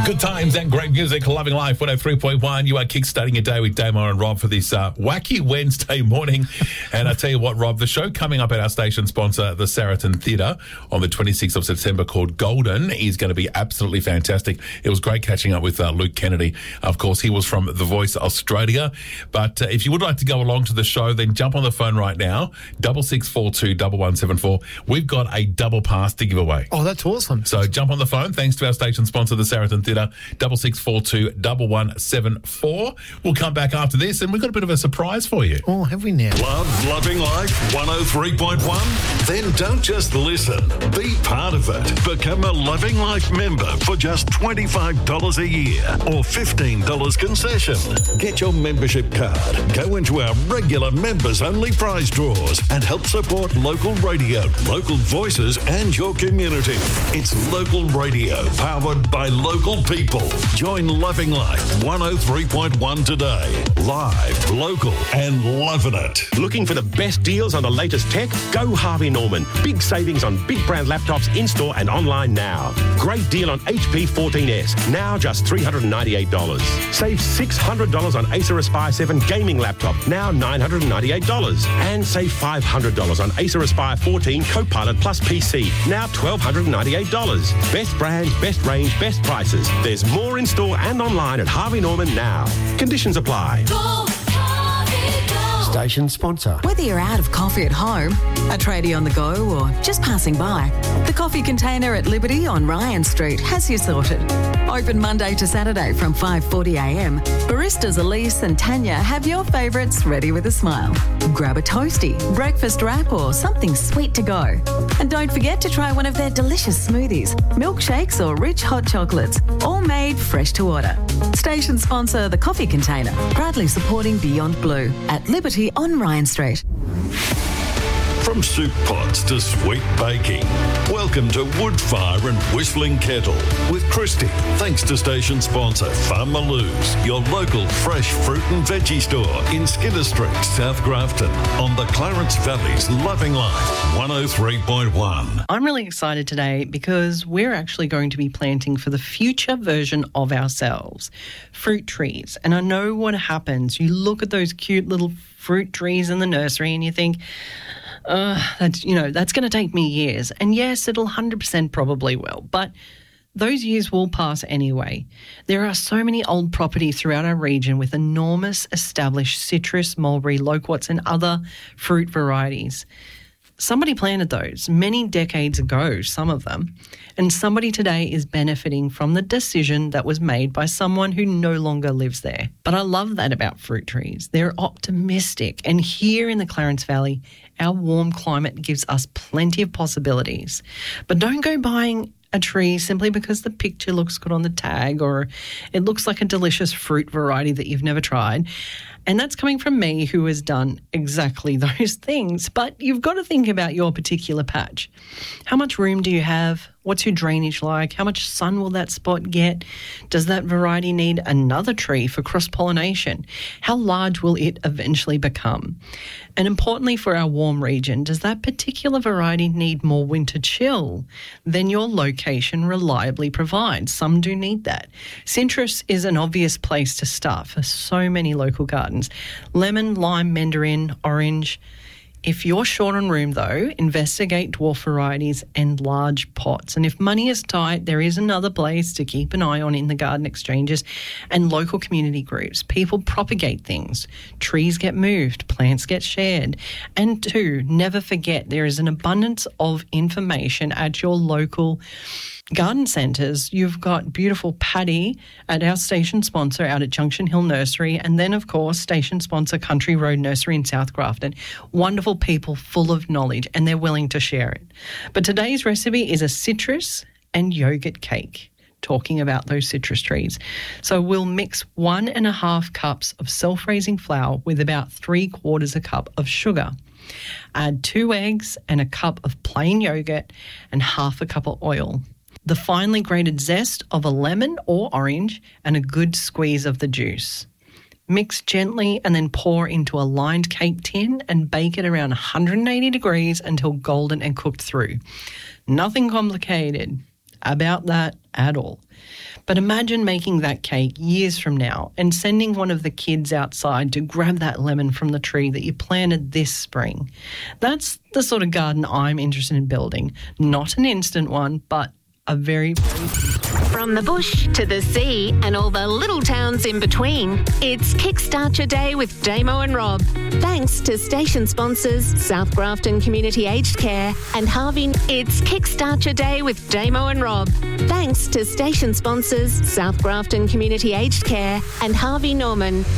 Good times and great music, loving life, 103.1. You are kickstarting your day with Damo and Rob for this wacky Wednesday morning. And I tell you what, Rob, the show coming up at our station sponsor, the Saracen Theatre, on the 26th of September called Golden is going to be absolutely fantastic. It was great catching up with Luke Kennedy. Of course, he was from The Voice Australia. But if you would like to go along to the show, then jump on the phone right now, 6642 1174. We've got a double pass to give away. Oh, that's awesome. So jump on the phone, thanks to our station sponsor, the Saracen Theatre, 6642 1174. We'll come back after this, and we've got a bit of a surprise for you. Oh, have we now? Love Loving Life 103.1? Then don't just listen. Be part of it. Become a Loving Life member for just $25 a year or $15 concession. Get your membership card, go into our regular members-only prize draws and help support local radio, local voices and your community. It's local radio powered by local people. Join Loving Life 103.1 today. Live, local and loving it. Looking for the best deals on the latest tech? Go Harvey Norman. Big savings on big brand laptops in-store and online now. Great deal on HP 14S, now just $398. Save $600 on Acer Aspire 7 gaming laptop, now $998. And save $500 on Acer Aspire 14 Copilot Plus PC, now $1,298. Best brands, best range, best prices. There's more in store and online at Harvey Norman now. Conditions apply. Station sponsor. Whether you're out of coffee at home, a tradie on the go, or just passing by, the Coffee Container at Liberty on Ryan Street has you sorted. Open Monday to Saturday from 5:40am. Baristas Elise and Tanya have your favourites ready with a smile. Grab a toasty, breakfast wrap, or something sweet to go. And don't forget to try one of their delicious smoothies, milkshakes, or rich hot chocolates, all made fresh to order. Station sponsor, the Coffee Container, proudly supporting Beyond Blue at Liberty on Ryan Street. From soup pots to sweet baking, welcome to Woodfire and Whistling Kettle with Christy. Thanks to station sponsor Farmaloo's, your local fresh fruit and veggie store in Skinner Street, South Grafton, on the Clarence Valley's Loving Life 103.1. I'm really excited today because we're actually going to be planting for the future version of ourselves, fruit trees. And I know what happens. You look at those cute little fruit trees in the nursery and you think, that's going to take me years. And yes, it'll 100% probably will. But those years will pass anyway. There are so many old properties throughout our region with enormous established citrus, mulberry, loquats and other fruit varieties. Somebody planted those many decades ago, some of them, and somebody today is benefiting from the decision that was made by someone who no longer lives there. But I love that about fruit trees. They're optimistic, and here in the Clarence Valley, our warm climate gives us plenty of possibilities. But don't go buying a tree simply because the picture looks good on the tag or it looks like a delicious fruit variety that you've never tried. And that's coming from me, who has done exactly those things. But you've got to think about your particular patch. How much room do you have? What's your drainage like? How much sun will that spot get? Does that variety need another tree for cross-pollination? How large will it eventually become? And importantly for our warm region, does that particular variety need more winter chill than your location reliably provides? Some do need that. Citrus is an obvious place to start for so many local gardens. Lemon, lime, mandarin, orange. If you're short on room, though, investigate dwarf varieties and large pots. And if money is tight, there is another place to keep an eye on in the garden exchanges and local community groups. People propagate things. Trees get moved, plants get shared. And two, never forget there is an abundance of information at your local garden centres. You've got beautiful Paddy at our station sponsor out at Junction Hill Nursery, and then, of course, station sponsor Country Road Nursery in South Grafton. Wonderful people full of knowledge, and they're willing to share it. But today's recipe is a citrus and yogurt cake, talking about those citrus trees. So we'll mix 1.5 cups of self-raising flour with about 3/4 cup of sugar. Add 2 eggs and a cup of plain yogurt and 1/2 cup of oil. The finely grated zest of a lemon or orange and a good squeeze of the juice. Mix gently and then pour into a lined cake tin and bake it around 180 degrees until golden and cooked through. Nothing complicated about that at all. But imagine making that cake years from now and sending one of the kids outside to grab that lemon from the tree that you planted this spring. That's the sort of garden I'm interested in building. Not an instant one, but a very, very... From the bush to the sea and all the little towns in between, it's Kickstart Your Day with Damo and Rob. Thanks to station sponsors South Grafton Community Aged Care and Harvey. It's Kickstart Your Day with Damo and Rob. Thanks to station sponsors South Grafton Community Aged Care and Harvey Norman.